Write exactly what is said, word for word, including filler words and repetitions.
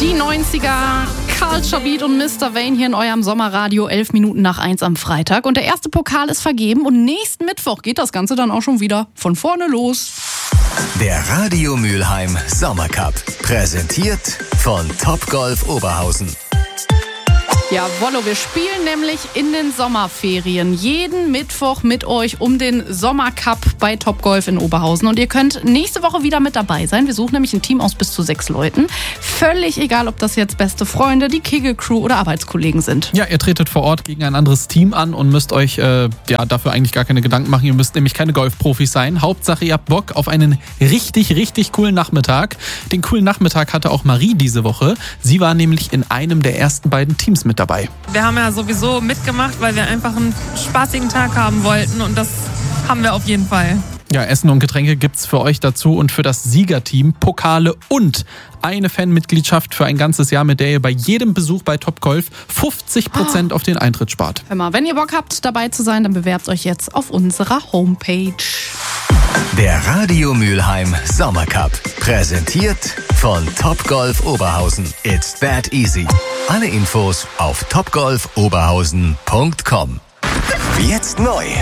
Die neunziger, Culture Beat und Mister Wayne hier in eurem Sommerradio, elf Minuten nach eins am Freitag. Und der erste Pokal ist vergeben und nächsten Mittwoch geht das Ganze dann auch schon wieder von vorne los. Der Radio Mülheim Sommercup, präsentiert von Topgolf Oberhausen. Jawollo, wir spielen nämlich in den Sommerferien jeden Mittwoch mit euch um den Sommercup bei Topgolf in Oberhausen. Und ihr könnt nächste Woche wieder mit dabei sein. Wir suchen nämlich ein Team aus bis zu sechs Leuten. Völlig egal, ob das jetzt beste Freunde, die Kegelcrew oder Arbeitskollegen sind. Ja, ihr tretet vor Ort gegen ein anderes Team an und müsst euch äh, ja, dafür eigentlich gar keine Gedanken machen. Ihr müsst nämlich keine Golfprofis sein. Hauptsache, ihr habt Bock auf einen richtig, richtig coolen Nachmittag. Den coolen Nachmittag hatte auch Marie diese Woche. Sie war nämlich in einem der ersten beiden Teams mit dabei. Wir haben ja sowieso mitgemacht, weil wir einfach einen spaßigen Tag haben wollten und das haben wir auf jeden Fall. Ja, Essen und Getränke gibt's für euch dazu und für das Siegerteam Pokale und eine Fanmitgliedschaft für ein ganzes Jahr, mit der ihr bei jedem Besuch bei Topgolf fünfzig Prozent oh. auf den Eintritt spart. Hör mal, wenn ihr Bock habt, dabei zu sein, dann bewerbt euch jetzt auf unserer Homepage. Der Radio Mülheim Sommercup, präsentiert von Topgolf Oberhausen. It's that easy. Alle Infos auf topgolf oberhausen punkt com. Jetzt neu.